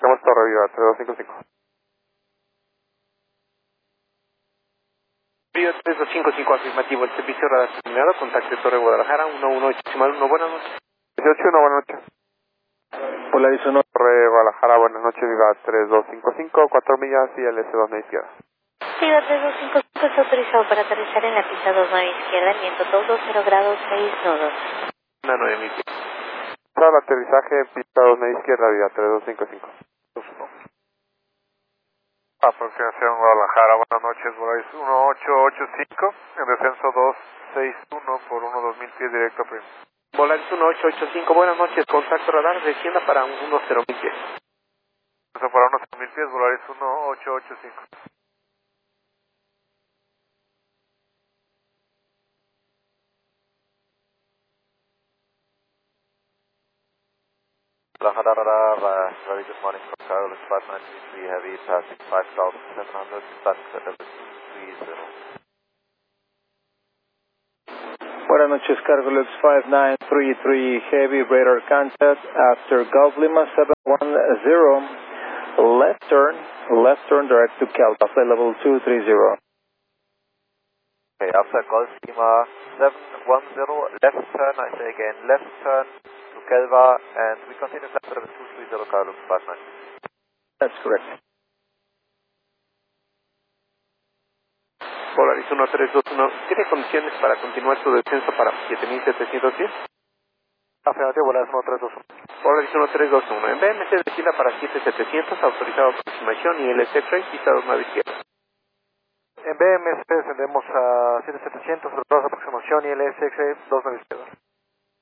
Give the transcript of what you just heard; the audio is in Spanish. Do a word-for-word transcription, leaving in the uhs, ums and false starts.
Tenemos Torre Viva, tres dos cinco cinco. Viva tres dos cinco cinco, afirmativo, el servicio radar terminado, contacto Torre Guadalajara, uno uno ocho uno, buenas noches. dieciocho uno, buenas noches. Polaris uno. Torre Guadalajara, buenas noches, Viva tres dos cinco cinco, cuatro millas y el S dos media izquierda. Viva tres dos cinco cinco está autorizado para aterrizar en la pista dos nueve izquierda, el viento todo cero grados seis nodos. Una nueve mil pies. Para el aterrizaje, pista dos media izquierda, Viva tres dos cinco cinco. Aproximación Guadalajara, buenas noches, Volaris uno ocho ocho cinco, en descenso dos seis uno por uno dos mil pies directo primo. Volaris uno ocho ocho cinco, buenas noches, contacto radar, descienda para uno cero mil pies. Eso para unos mil pies, Volaris uno ocho ocho cinco. Guadalajara radar, uh, very good morning from Carolus five nine three heavy, passing five thousand seven hundred, static at level two three zero. Buenas noches, Cargolux five nine three three heavy, radar contact after Golf Lima seven one zero, left turn, left turn direct to Calpa, flight level two three zero. Okay, after Golf Lima seven one zero, left turn, I say again, left turn to Calva, and we continue flight level two three zero, Carolus five nine. That's correct. Volaris uno tres dos uno, ¿tiene condiciones para continuar su descenso para siete mil setecientos pies? Afirmativo, Volaris uno tres dos uno. Volaris uno tres dos uno, en B M C descienda para siete mil setecientos, autorizado aproximación y L C tres, pista dos nueve izquierda. En B M C descendemos a siete mil setecientos, autorizado aproximación y L S X dos nueve izquierda.